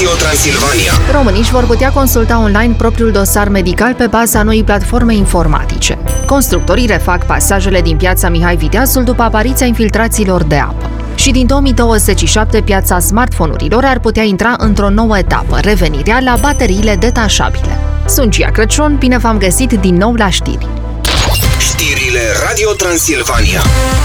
Radio Transilvania. Românii își vor putea consulta online propriul dosar medical pe baza noii platforme informatice. Constructorii refac pasajele din piața Mihai Viteazul după apariția infiltrațiilor de apă. Și din 2027, piața smartphone-urilor ar putea intra într-o nouă etapă, revenirea la bateriile detașabile. Sunt Gia Crăciun, bine v-am găsit din nou la știri. Știrile Radio Transilvania.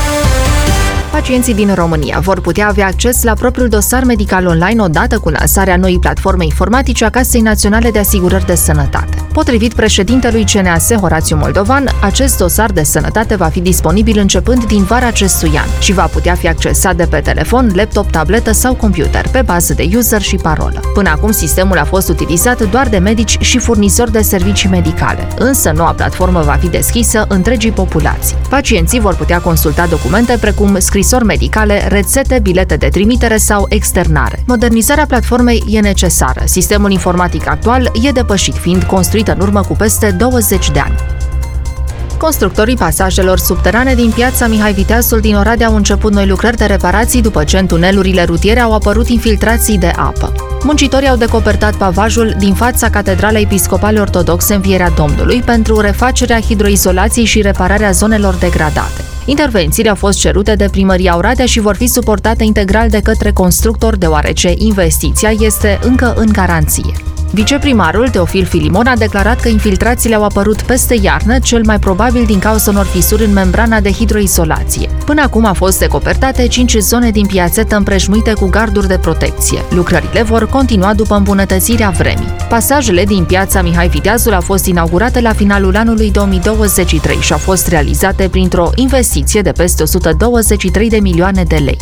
Pacienții din România vor putea avea acces la propriul dosar medical online odată cu lansarea noii platforme informatice a Casei Naționale de Asigurări de Sănătate. Potrivit președintelui CNAS, Horațiu Moldovan, acest dosar de sănătate va fi disponibil începând din vara acestui an și va putea fi accesat de pe telefon, laptop, tabletă sau computer, pe bază de user și parolă. Până acum, sistemul a fost utilizat doar de medici și furnizori de servicii medicale, însă noua platformă va fi deschisă întregii populații. Pacienții vor putea consulta documente precum scrisori medicale, rețete, bilete de trimitere sau externare. Modernizarea platformei e necesară. Sistemul informatic actual e depășit, fiind construit în urmă cu peste 20 de ani. Constructorii pasajelor subterane din piața Mihai Viteazul din Oradea au început noi lucrări de reparații după ce în tunelurile rutiere au apărut infiltrații de apă. Muncitorii au decopertat pavajul din fața Catedralei Episcopale Ortodoxe Învierea Domnului pentru refacerea hidroizolației și repararea zonelor degradate. Intervențiile au fost cerute de Primăria Oradea și vor fi suportate integral de către constructor, deoarece investiția este încă în garanție. Viceprimarul Teofil Filimon a declarat că infiltrațiile au apărut peste iarnă, cel mai probabil din cauza unor fisuri în membrana de hidroizolație. Până acum au fost decopertate 5 zone din piațetă împrejmuite cu garduri de protecție. Lucrările vor continua după îmbunătățirea vremii. Pasajele din piața Mihai Viteazul au fost inaugurate la finalul anului 2023 și au fost realizate printr-o investiție de peste 123 de milioane de lei.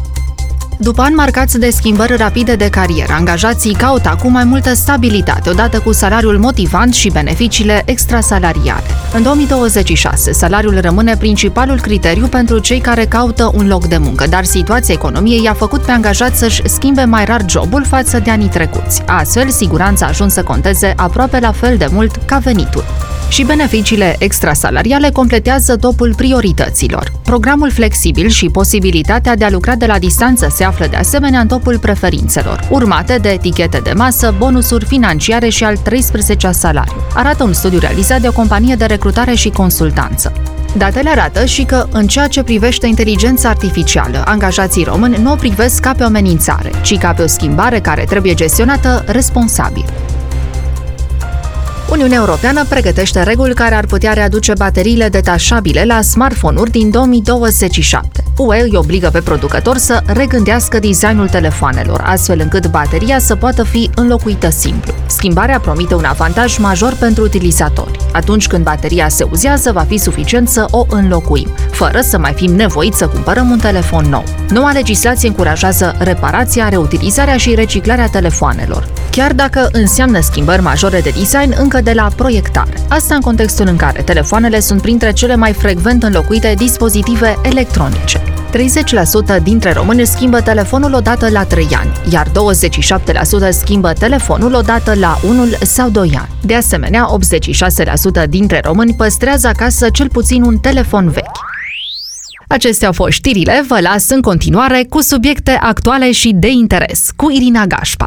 După ani marcați de schimbări rapide de carieră, angajații caută acum mai multă stabilitate, odată cu salariul motivant și beneficiile extrasalariale. În 2026, salariul rămâne principalul criteriu pentru cei care caută un loc de muncă, dar situația economiei i-a făcut pe angajați să-și schimbe mai rar jobul față de anii trecuți. Astfel, siguranța a ajuns să conteze aproape la fel de mult ca venitul. Și beneficiile extrasalariale completează topul priorităților. Programul flexibil și posibilitatea de a lucra de la distanță se află de asemenea în topul preferințelor, urmate de etichete de masă, bonusuri financiare și al 13-a salariu, arată un studiu realizat de o companie de recrutare și consultanță. Datele arată și că, în ceea ce privește inteligența artificială, angajații români nu o privesc ca pe o amenințare, ci ca pe o schimbare care trebuie gestionată responsabil. Uniunea Europeană pregătește reguli care ar putea readuce bateriile detașabile la smartphone-uri din 2027. UE îi obligă pe producători să regândească designul telefoanelor, astfel încât bateria să poată fi înlocuită simplu. Schimbarea promite un avantaj major pentru utilizatori. Atunci când bateria se uzează, va fi suficient să o înlocuim, fără să mai fim nevoiți să cumpărăm un telefon nou. Noua legislație încurajează reparația, reutilizarea și reciclarea telefoanelor, chiar dacă înseamnă schimbări majore de design încă de la proiectare. Asta în contextul în care telefoanele sunt printre cele mai frecvent înlocuite dispozitive electronice. 30% dintre români schimbă telefonul odată la 3 ani, iar 27% schimbă telefonul odată la 1 sau 2 ani. De asemenea, 86% dintre români păstrează acasă cel puțin un telefon vechi. Acestea au fost știrile, vă las în continuare cu subiecte actuale și de interes, cu Irina Gașpa.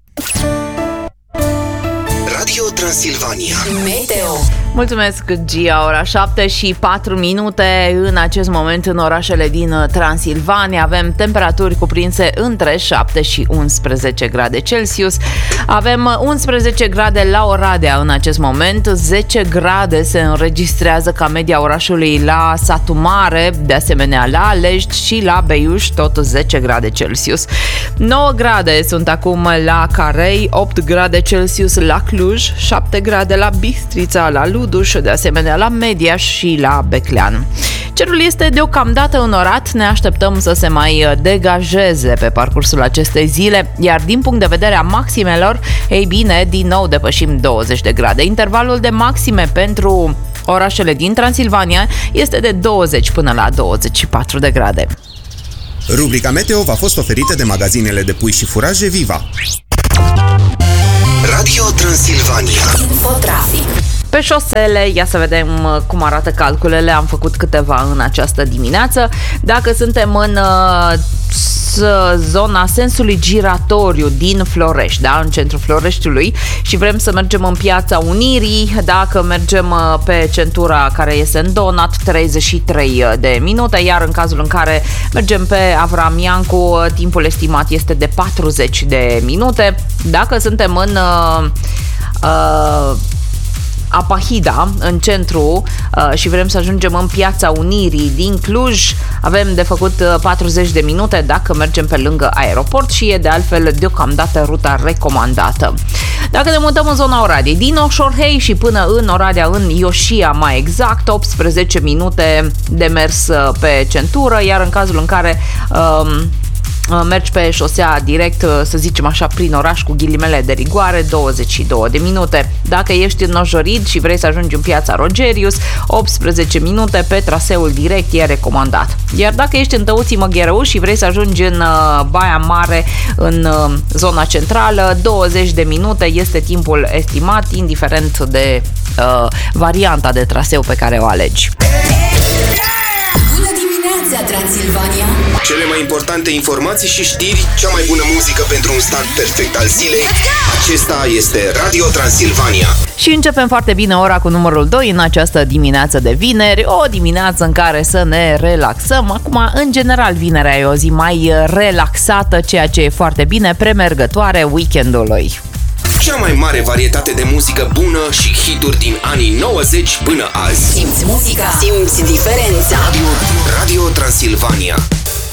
Radio Transilvania. Meteo. Mulțumesc, Gia. Ora 7 și 4 minute. În acest moment, în orașele din Transilvania, avem temperaturi cuprinse între 7 și 11 grade Celsius. Avem 11 grade la Oradea în acest moment, 10 grade se înregistrează ca media orașului la Satu Mare, de asemenea la Alești și la Beiuș, tot 10 grade Celsius. 9 grade sunt acum la Carei, 8 grade Celsius la Cluj, 7 grade la Bistrița, la Luduș, de asemenea la Mediaș și la Beclean. Cerul este deocamdată înorat, ne așteptăm să se mai degajeze pe parcursul acestei zile, iar din punct de vedere a maximelor, ei bine, din nou depășim 20 de grade. Intervalul de maxime pentru orașele din Transilvania este de 20 până la 24 de grade. Rubrica Meteo v-a fost oferită de magazinele de pui și furaje Viva. Radio Transilvania. Infotrafic. Pe șosele, ia să vedem cum arată calculele, am făcut câteva în această dimineață. Dacă suntem în zona sensului giratoriu din Florești, da? În centrul Floreștiului, și vrem să mergem în Piața Unirii. Dacă mergem pe centura care este în Donat, 33 de minute, iar în cazul în care mergem pe Avram Iancu, timpul estimat este de 40 de minute. Dacă suntem în Apahida, în centru, și vrem să ajungem în Piața Unirii din Cluj, avem de făcut 40 de minute dacă mergem pe lângă aeroport și e de altfel deocamdată ruta recomandată. Dacă ne mutăm în zona Oradei, din Oșorhei și până în Oradea, în Ioșia mai exact, 18 minute de mers pe centură, iar în cazul în care mergi pe șosea direct, să zicem așa, prin oraș cu ghilimele de rigoare, 22 de minute. Dacă ești în Nojorid și vrei să ajungi în Piața Rogerius, 18 minute pe traseul direct e recomandat. Iar dacă ești în Tăuții Măgherăuș și vrei să ajungi în Baia Mare, în zona centrală, 20 de minute este timpul estimat, indiferent de varianta de traseu pe care o alegi. Transilvania. Cele mai importante informații și știri, cea mai bună muzică pentru un start perfect al zilei. Acesta este Radio Transilvania. Și începem foarte bine ora cu numărul 2 în această dimineață de vineri, o dimineață în care să ne relaxăm. Acum, în general, vinerea e o zi mai relaxată, ceea ce e foarte bine, premergătoare weekendului. Cea mai mare varietate de muzică bună și hituri din anii 90 până azi. Simți muzica, simți diferența. Radio Transilvania.